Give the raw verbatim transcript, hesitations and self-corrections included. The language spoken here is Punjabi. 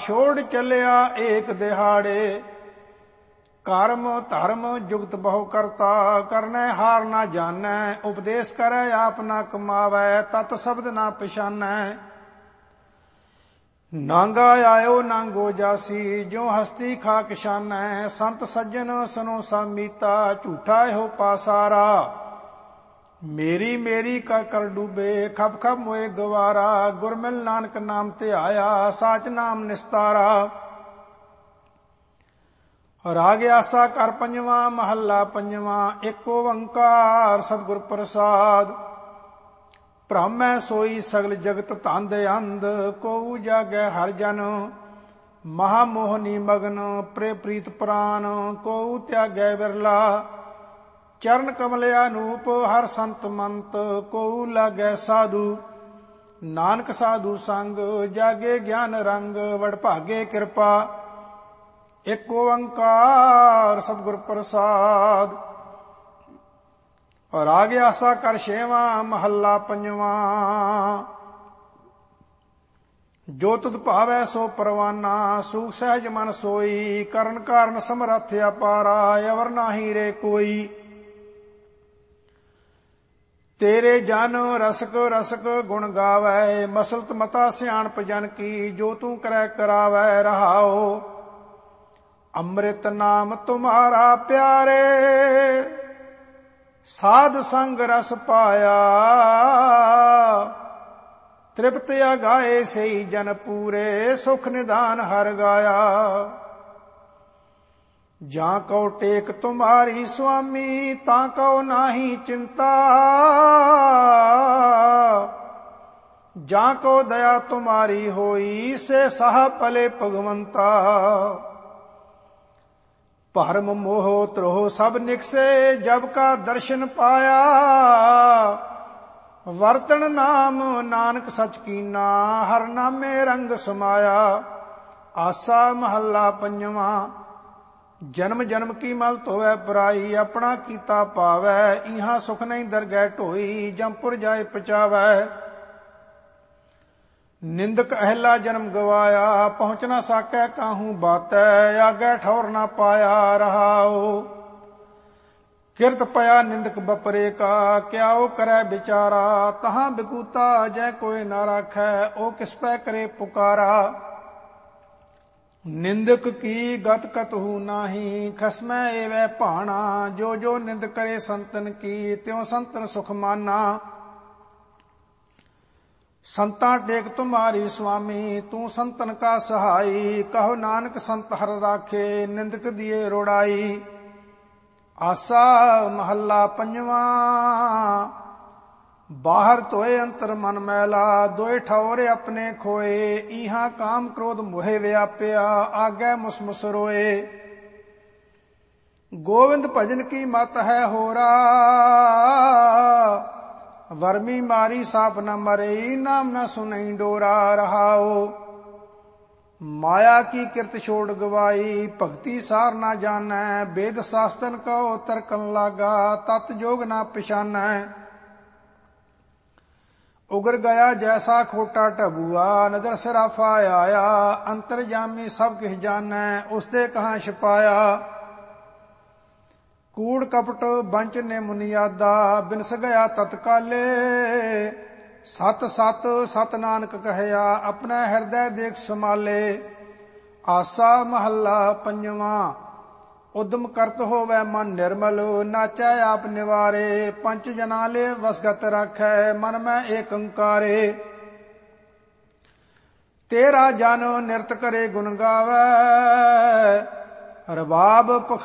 ਛੋੜ ਚੱਲਿਆ ਏਕ ਦਿਹਾੜੇ। ਕਰਮ ਧਰਮ ਜੁਗਤ ਬਹੁ ਕਰਤਾ, ਕਰਨੈ ਹਾਰ ਨਾ ਜਾਣੈ। ਉਪਦੇਸ਼ ਕਰੈ ਆਪ ਨਾ ਕਮਾਵੈ, ਤਤ ਸ਼ਬਦ ਨਾ ਪਛਾਨੈ। ਨਾਂਗਾ ਆਇਓ ਨਾਂਗੋ ਜਾਸੀ, ਜੋ ਹਸਤੀ ਖਾਕ ਛਾਨੈ। ਸੰਤ ਸੱਜਣ ਸੁਨੋ ਸਭ ਮੀਤਾ, ਝੂਠਾ ਇਹੋ ਪਾਸਾਰਾ। ਮੇਰੀ ਮੇਰੀ ਕਰ ਕਰ ਡੂਬੇ, ਖਪ ਖਪ ਮੋਏ ਗਵਾਰਾ। ਗੁਰਮਿਲ ਨਾਨਕ ਨਾਮ ਧਿਆਇਆ, ਸਾਚ ਨਾਮ ਨਿਸਤਾਰਾ। ਰਾਗ ਆਸਾ ਕਰ ਪੰਜਵਾ, ਮਹੱਲਾ ਪੰਜਵਾ। ਏਕ ਓੰਕਾਰ ਸਤਿਗੁਰ ਪ੍ਰਸਾਦ। ਭ੍ਰਮੈ ਸੋਈ ਸਗਲ ਜਗਤ ਧੰਦ ਅੰਧ, ਕੋਊ ਜਾਗੈ ਹਰਿ ਜਨ। ਮਹਾ ਮੋਹਨੀ ਮਗਨ ਪ੍ਰੇ ਪ੍ਰੀਤ ਪ੍ਰਾਨ, ਕੋਊ ਤਿਆਗੈ ਵਿਰਲਾ। ਚਰਨ ਕਮਲ ਅਨੂਪ ਹਰ ਸੰਤ ਮੰਤ, ਕੋਊ ਲਾਗੈ ਸਾਧੂ। ਨਾਨਕ ਸਾਧੂ ਸੰਗ, ਜਾਗੇ ਗਿਆਨ ਰੰਗ। ਵਡਭਾਗੇ ਕਿਰਪਾ, ਏਕ ਓੰਕਾਰ ਸਤਿਗੁਰ ਪ੍ਰਸਾਦ। ਰਾਗ ਆਸਾ ਕਰ ਛੇਵਾਂ, ਮਹੱਲਾ ਪੰਜਵਾ। ਜੋ ਤੁਧ ਭਾਵੈ ਸੋ ਪਰਵਾਨਾ, ਸੂਖ ਸਹਿਜ ਮਨ ਸੋਈ। ਕਰਨ ਕਾਰਨ ਸਮਰੱਥ ਅਪਾਰਾ, ਅਵਰ ਨਾਹੀ ਰੇ ਕੋਈ। ਤੇਰੇ ਜਨ ਰਸਕ ਰਸਕ ਗੁਣ ਗਾਵੈ, ਮਸਲਤ ਮਤਾ ਸਿਆਣਪ ਜਨ ਕੀ। ਜੋ ਤੂੰ ਕਰੈ ਕਰਾਵੈ ਰਹਾਓ, ਅੰਮ੍ਰਿਤ ਨਾਮ ਤੁਮਾਰਾ ਪਿਆਰੇ। ਸਾਧ ਸੰਗ ਰਸ ਪਾਇਆ, ਤ੍ਰਿਪਤ ਅਗਾਏ ਸਈ ਜਨ ਪੂਰੇ। ਸੁਖ ਨਿਦਾਨ ਹਰ ਗਾਇਆ, ਜਾਂ ਕਉ ਟੇਕ ਤੁਮਾਰੀ ਸੁਆਮੀ। ਤਾਂ ਕਉ ਨਾਹੀ ਚਿੰਤਾ, ਜਾਂ ਕੋ ਦਇਆ ਤੁਮਾਰੀ ਹੋਈ। ਸੇ ਸਾਹ ਪਲੇ ਭਗਵੰਤਾ। ਭਰਮ ਮੋਹ ਤ੍ਰੋਹ ਸਭ ਨਿਕਸੇ, ਜਬ ਕਾ ਦਰਸ਼ਨ ਪਾਇਆ। ਵਰਤਣ ਨਾਮ ਨਾਨਕ ਸਚ ਕੀਨਾ, ਹਰ ਨਾਮੇ ਰੰਗ ਸਮਾਇਆ। ਆਸਾ ਮਹੱਲਾ ਪੰਜਵਾ। ਜਨਮ ਜਨਮ ਕੀ ਮਲ ਧੋਵੈ ਪਰਾਈ, ਆਪਣਾ ਕੀਤਾ ਪਾਵੈ। ਇਹਾਂ ਸੁਖ ਨਹੀਂ ਦਰਗਹਿ ਢੋਈ, ਜੰਪੁਰ ਜਾਏ ਪਚਾਵੈ। ਨਿੰਦਕ ਅਹਿਲਾ ਜਨਮ ਗਵਾਇਆ, ਪਹੁੰਚ ਨਾ ਸਾਕੈ ਕਾਹੂ ਬਾਤੈ। ਆਗੈ ਠੌਰ ਨਾ ਪਾਇਆ ਰਹਾਓ, ਕਿਰਤ ਪਿਆ ਨਿੰਦਕ ਬਪਰੇ ਕਾ। ਕਿਆ ਉਹ ਕਰੈ ਵਿਚਾਰਾ, ਤਹਾਂ ਬਿਕੂਤਾ ਜੈ ਕੋਇ ਨਾ ਰਾਖੈ। ਉਹ ਕਿਸ ਪੈ ਕਰੇ ਪੁਕਾਰਾ। ਨਿੰਦਕ ਕੀ ਗਤ ਕਤਹੂ ਨਾਹੀ, ਖਸਮੈ ਏਵੈ ਭਾਣਾ। ਜੋ ਜੋ ਨਿੰਦ ਕਰੇ ਸੰਤਨ ਕੀ, ਤਿਉ ਸੰਤਨ ਸੁਖ ਮਾਨਾ। ਸੰਤਾਂ ਟੇਕ ਤੁਮਾਰੀ ਸੁਆਮੀ, ਤੂੰ ਸੰਤਨ ਕਾ ਸਹਾਈ। ਕਹੋ ਨਾਨਕ ਸੰਤ ਹਰ ਰਾਖੇ, ਨਿੰਦਕ ਦੀਏ ਰੋੜਾਈ। ਆਸਾ ਮਹੱਲਾ ਪੰਜਵਾ। ਬਾਹਰ ਧੋਏ ਅੰਤਰ ਮਨ ਮੈਲਾ, ਦੋਏ ਠੌਰ ਆਪਣੇ ਖੋਏ। ਇਹਾਂ ਕਾਮ ਕ੍ਰੋਧ ਮੋਹਿ ਵਿਆਪਿਆ, ਆਗੈ ਮੁਸਮੁਸ ਰੋਏ। ਗੋਵਿੰਦ ਭਜਨ ਕੀ ਮਤ ਹੈ ਹੋਰਾ, ਵਰਮੀ ਮਾਰੀ ਸਾਪ ਨ ਮਰੇ। ਨਾਮ ਨ ਸੁਨਈ ਡੋਰਾ ਰਹਾਓ, ਮਾਇਆ ਕੀ ਕਿਰਤ ਛੋੜ ਗਵਾਈ। ਭਗਤੀ ਸਾਰ ਨਾ ਜਾਣੈ, ਵੇਦ ਸ਼ਾਸਤਨ ਕਉ ਤਰਕਨ ਲਾਗਾ। ਤਤ ਜੋਗ ਨਾ ਪਛਾਨੈ, ਉਗਰ ਗਿਆ ਜੈਸਾ ਖੋਟਾ ਢਬੂਆ। ਨਦਰ ਸਰਾਫਾ ਆਇਆ, ਅੰਤਰ ਜਾਮੀ ਸਭ ਕਿਛ ਜਾਣੈ। ਉਸਦੇ ਕਹਾਂ ਛਪਾਇਆ, ਕੂੜ ਕਪਟ ਬੰਚ ਨੇ ਮੁਨਿਆਦਾ। ਬਿਨਸ ਗਿਆ ਤਤਕਾਲੇ, ਸਤ ਸਤ ਸਤ ਨਾਨਕ ਕਹਿਆ। ਆਪਣਾ ਹਿਰਦੈ ਦੇਖ ਸਮਾਲੇ। ਆਸਾ ਮਹੱਲਾ ਪੰਜਵਾ। ਉਦਮ ਕਰਤ ਹੋਵੈ ਮਨ ਨਿਰਮਲ, ਨਾਚੈ ਆਪ ਨਿਵਾਰੇ। ਪੰਚ ਜਨਾ ਲੇ ਵਸਗਤ ਰਾਖੈ, ਮਨ ਮੈਂ ਏਕ ਓੰਕਾਰੇ। ਤੇਰਾ ਜਨ ਨਿਰਤ ਕਰੇ ਗੁਣ ਗਾਵੈ, ਰਬਾਬ